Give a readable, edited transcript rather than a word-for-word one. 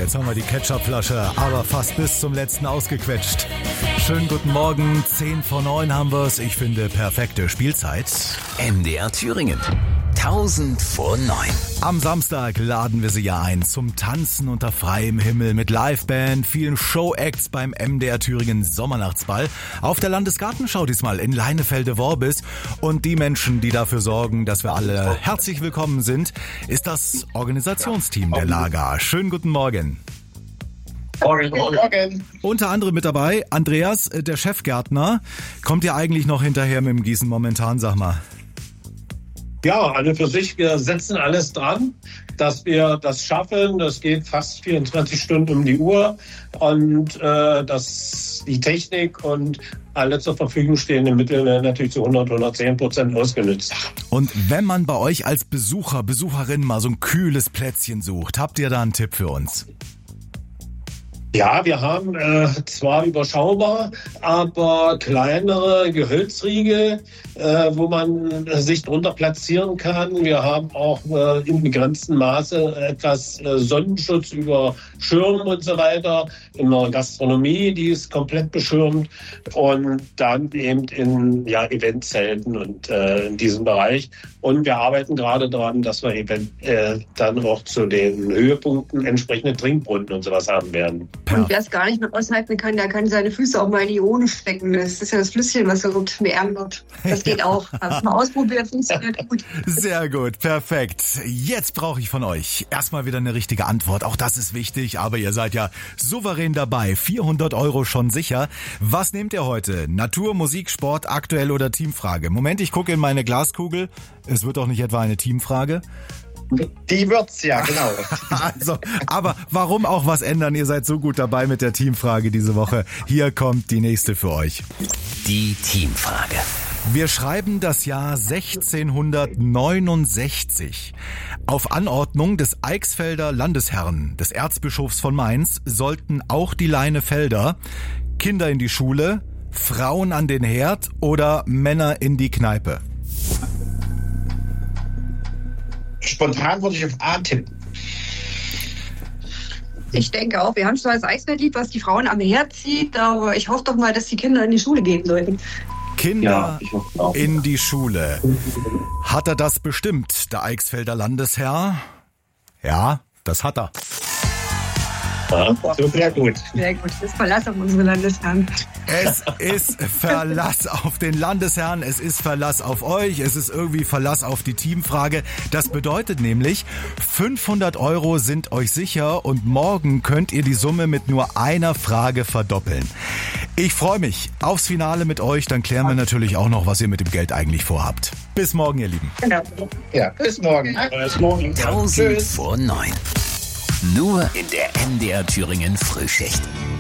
jetzt haben wir die Ketchupflasche aber fast bis zum letzten ausgequetscht. Schönen guten Morgen, 10:09 haben wir's. Ich finde, perfekte Spielzeit. MDR Thüringen. 1000:09. Am Samstag laden wir Sie ja ein zum Tanzen unter freiem Himmel mit Liveband, vielen Show-Acts beim MDR Thüringen Sommernachtsball, auf der Landesgartenschau diesmal in Leinefelde-Worbis. Und die Menschen, die dafür sorgen, dass wir alle herzlich willkommen sind, ist das Organisationsteam der Lager. Schönen guten Morgen. Morgen. Unter anderem mit dabei Andreas, der Chefgärtner. Kommt ihr eigentlich noch hinterher mit dem Gießen momentan, sag mal? Ja, alle für sich. Wir setzen alles dran, dass wir das schaffen. Das geht fast 24 Stunden um die Uhr und dass die Technik und alle zur Verfügung stehenden Mittel natürlich zu 110% ausgenutzt. Und wenn man bei euch als Besucher, Besucherin mal so ein kühles Plätzchen sucht, habt ihr da einen Tipp für uns? Ja, wir haben zwar überschaubar, aber kleinere Gehölzriegel, wo man sich drunter platzieren kann. Wir haben auch in begrenztem Maße etwas Sonnenschutz über Schirm und so weiter. In der Gastronomie, die ist komplett beschirmt. Und dann eben in Eventzelten und in diesem Bereich. Und wir arbeiten gerade daran, dass wir dann auch zu den Höhepunkten entsprechende Trinkbrunnen und sowas haben werden. Und wer es gar nicht mehr aushalten kann, der kann seine Füße auch mal in die Ione stecken. Das ist ja das Flüsschen, was so wärmen wird. Das geht auch. Hast du mal ausprobiert, funktioniert gut. Sehr gut, perfekt. Jetzt brauche ich von euch erstmal wieder eine richtige Antwort. Auch das ist wichtig, aber ihr seid ja souverän dabei. 400 € schon sicher. Was nehmt ihr heute? Natur, Musik, Sport, aktuell oder Teamfrage? Moment, ich gucke in meine Glaskugel. Es wird doch nicht etwa eine Teamfrage? Die wird's ja, genau. Also, aber warum auch was ändern? Ihr seid so gut dabei mit der Teamfrage diese Woche. Hier kommt die nächste für euch. Die Teamfrage. Wir schreiben das Jahr 1669. Auf Anordnung des Eichsfelder Landesherrn, des Erzbischofs von Mainz, sollten auch die Leinefelder Kinder in die Schule, Frauen an den Herd oder Männer in die Kneipe. Spontan würde ich auf A tippen. Ich denke auch, wir haben zwar das Eisfeldlied, was die Frauen am Herd zieht, aber ich hoffe doch mal, dass die Kinder in die Schule gehen sollten. Kinder in die Schule. Hat er das bestimmt, der Eichsfelder Landesherr? Ja, das hat er. Ja, sehr gut. Sehr gut, das ist Verlass auf unsere Landesherren. Es ist Verlass auf den Landesherrn, es ist Verlass auf euch, es ist irgendwie Verlass auf die Teamfrage. Das bedeutet nämlich, 500 € sind euch sicher und morgen könnt ihr die Summe mit nur einer Frage verdoppeln. Ich freue mich aufs Finale mit euch, dann klären wir natürlich auch noch, was ihr mit dem Geld eigentlich vorhabt. Bis morgen, ihr Lieben. Ja, bis morgen. Bis morgen. 1000:09. Nur in der MDR Thüringen Frühschicht.